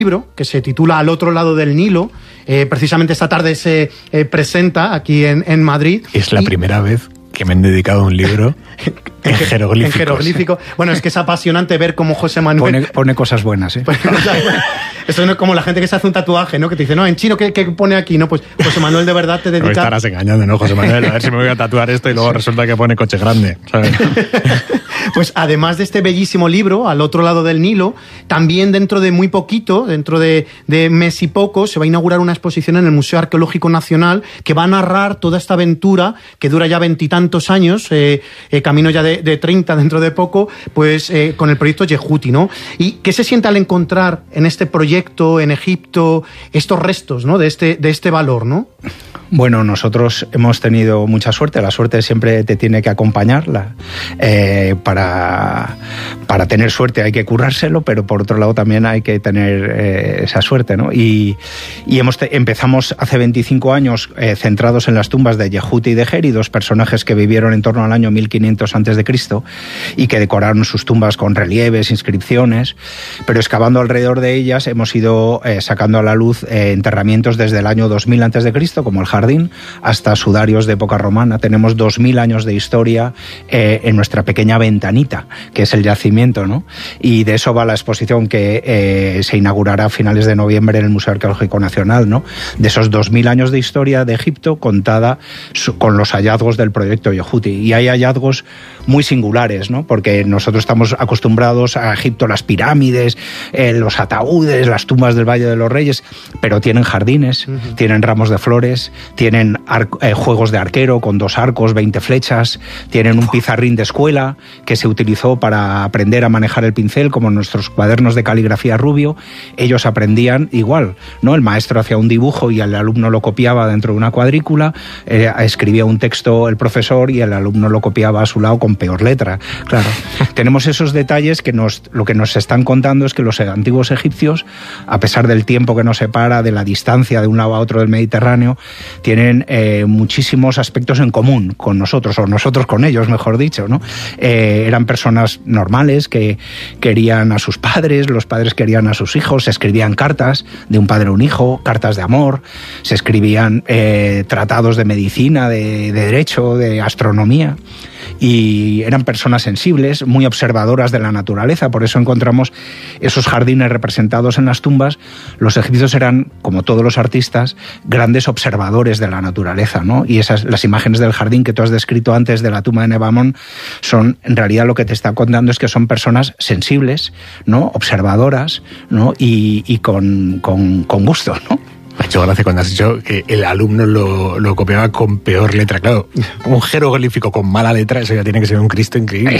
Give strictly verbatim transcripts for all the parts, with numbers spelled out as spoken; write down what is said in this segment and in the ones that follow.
libro que se titula Al otro lado del Nilo. Eh, precisamente esta tarde se eh, presenta aquí en, en Madrid. Es la y... primera vez que me han dedicado un libro en jeroglíficos. En jeroglífico. Bueno, es que es apasionante ver cómo José Manuel... Pone, pone cosas buenas, ¿eh? Eso no es como la gente que se hace un tatuaje, ¿no? Que te dice, no, en chino, ¿qué, qué pone aquí? No, pues José Manuel de verdad te dedica... Me estarás engañando, ¿no, José Manuel? A ver si me voy a tatuar esto y luego sí. Resulta que pone coche grande, ¿sabes? Pues además de este bellísimo libro, Al otro lado del Nilo, también dentro de muy poquito, dentro de, de mes y poco, se va a inaugurar una exposición en el Museo Arqueológico Nacional que va a narrar toda esta aventura que dura ya veintitantos años, eh, eh, camino ya de, de treinta dentro de poco, pues eh, con el proyecto Yehuti, ¿no? ¿Y qué se siente al encontrar en este proyecto, en Egipto, estos restos, ¿no? de, este, de este valor, ¿no? Bueno, nosotros hemos tenido mucha suerte, la suerte siempre te tiene que acompañar, la, eh, para, para tener suerte hay que currárselo, pero por otro lado también hay que tener eh, esa suerte, ¿no? Y, y hemos te, empezamos hace veinticinco años eh, centrados en las tumbas de Yehuti y de Geri, dos personajes que vivieron en torno al año mil quinientos antes de Cristo y que decoraron sus tumbas con relieves, inscripciones, pero excavando alrededor de ellas hemos ido eh, sacando a la luz eh, enterramientos desde el año dos mil antes de Cristo, como el jardín, hasta sudarios de época romana. Tenemos dos mil años de historia eh, en nuestra pequeña ventanita, que es el yacimiento, ¿no? Y de eso va la exposición que eh, se inaugurará a finales de noviembre en el Museo Arqueológico Nacional, ¿no? De esos dos mil años de historia de Egipto contada su, con los hallazgos del proyecto Yehuti. Y hay hallazgos muy singulares, ¿no? Porque nosotros estamos acostumbrados a Egipto, las pirámides, eh, los ataúdes, las tumbas del Valle de los Reyes, pero tienen jardines, uh-huh. tienen ramos de flores, tienen eh, juegos de arquero con dos arcos, veinte flechas, tienen un pizarrín de escuela que se utilizó para aprender a manejar el pincel, como nuestros cuadernos de caligrafía Rubio. Ellos aprendían igual, ¿no? El maestro hacía un dibujo y el alumno lo copiaba dentro de una cuadrícula, eh, escribía un texto el profesor y el alumno lo copiaba a su lado con peor letra. Claro, tenemos esos detalles que nos, lo que nos están contando es que los antiguos egipcios, a pesar del tiempo que nos separa, de la distancia de un lado a otro del Mediterráneo, tienen eh, muchísimos aspectos en común con nosotros, o nosotros con ellos, mejor dicho, ¿no? Eh, eran personas normales que querían a sus padres, los padres querían a sus hijos, se escribían cartas de un padre a un hijo, cartas de amor, se escribían eh, tratados de medicina, de, de derecho, de astronomía, y eran personas sensibles, muy observadoras de la naturaleza. Por eso encontramos esos jardines representados en las tumbas. Los egipcios eran, como todos los artistas, grandes observadores de la naturaleza, ¿no? Y esas, las imágenes del jardín que tú has descrito antes de la tumba de Nebamón, son, en realidad lo que te está contando es que son personas sensibles, ¿no? Observadoras, ¿no? Y, y con, con, con gusto, ¿no? Me ha hecho gracia cuando has dicho que el alumno lo, lo copiaba con peor letra. Claro, un jeroglífico con mala letra, eso ya tiene que ser un Cristo increíble.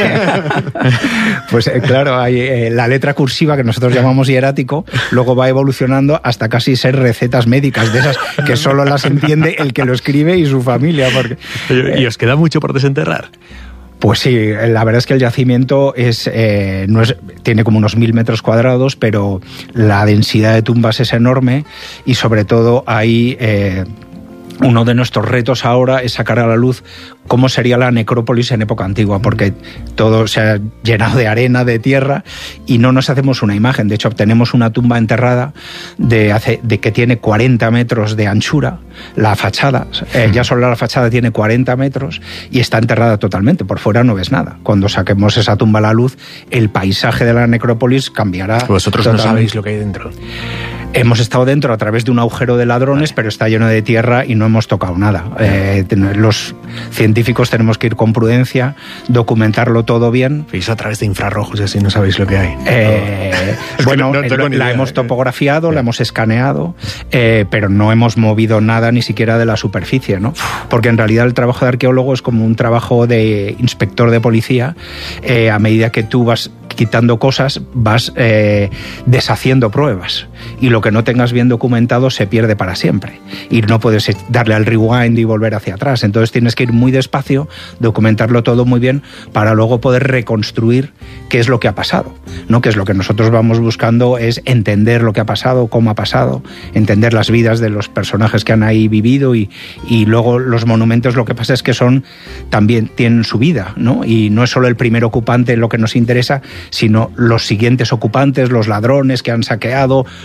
Pues eh, claro, hay eh, la letra cursiva que nosotros llamamos hierático, luego va evolucionando hasta casi ser recetas médicas, de esas que solo las entiende el que lo escribe y su familia. Porque, eh, ¿Y os queda mucho por desenterrar? Pues sí, la verdad es que el yacimiento es, eh, no es, tiene como unos mil metros cuadrados, pero la densidad de tumbas es enorme y sobre todo hay... Eh, uno de nuestros retos ahora es sacar a la luz cómo sería la necrópolis en época antigua, porque todo se ha llenado de arena, de tierra, y no nos hacemos una imagen. De hecho, obtenemos una tumba enterrada de, hace, de que tiene cuarenta metros de anchura, la fachada, eh, ya solo la fachada tiene cuarenta metros y está enterrada totalmente, por fuera no ves nada. Cuando saquemos esa tumba a la luz, el paisaje de la necrópolis cambiará. Vosotros totalmente. No sabéis lo que hay dentro. Hemos estado dentro a través de un agujero de ladrones, pero está lleno de tierra y no hemos tocado nada. Eh, los científicos tenemos que ir con prudencia, documentarlo todo bien. Veis a través de infrarrojos y así no sabéis lo que hay. Eh, bueno, no, no la hemos topografiado, la hemos escaneado, eh, pero no hemos movido nada ni siquiera de la superficie, ¿no? Porque en realidad el trabajo de arqueólogo es como un trabajo de inspector de policía. Eh, a medida que tú vas quitando cosas, vas eh, deshaciendo pruebas. y lo que no tengas bien documentado se pierde para siempre y no puedes darle al rewind y volver hacia atrás. Entonces tienes que ir muy despacio, documentarlo todo muy bien para luego poder reconstruir qué es lo que ha pasado, ¿no? Que es lo que nosotros vamos buscando, es entender lo que ha pasado, cómo ha pasado, entender las vidas de los personajes que han ahí vivido y, y luego los monumentos, lo que pasa es que son también tienen su vida, ¿no? Y no es solo el primer ocupante lo que nos interesa, sino los siguientes ocupantes, los ladrones que han saqueado,